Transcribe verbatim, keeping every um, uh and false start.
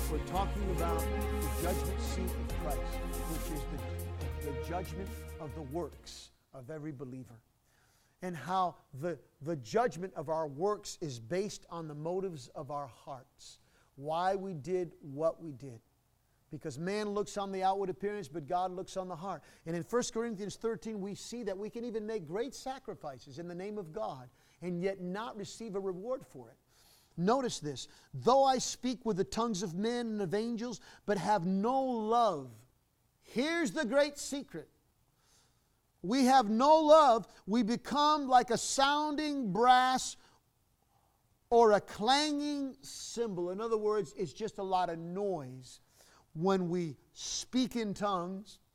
We're talking about the judgment seat of Christ, which is the, the judgment of the works of every believer. And how the, the judgment of our works is based on the motives of our hearts. Why we did what we did. Because man looks on the outward appearance, but God looks on the heart. And in First Corinthians thirteen, we see that we can even make great sacrifices in the name of God and yet not receive a reward for it. Notice this. Though I speak with the tongues of men and of angels, but have no love. Here's the great secret. We have no love, we become like a sounding brass or a clanging cymbal. In other words, it's just a lot of noise when we speak in tongues